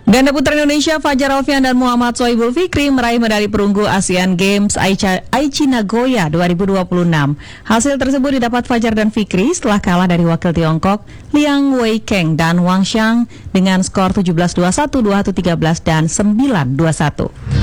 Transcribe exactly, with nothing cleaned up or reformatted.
Ganda putra Indonesia Fajar Alfian dan Muhammad Sohibul Fikri meraih medali perunggu Asian Games Aichi, Aichi Nagoya dua ribu dua puluh enam. Hasil tersebut didapat Fajar dan Fikri setelah kalah dari wakil Tiongkok Liang Weikeng dan Wang Xiang dengan skor tujuh belas dua puluh satu, dua puluh satu tiga belas, dan sembilan dua puluh satu.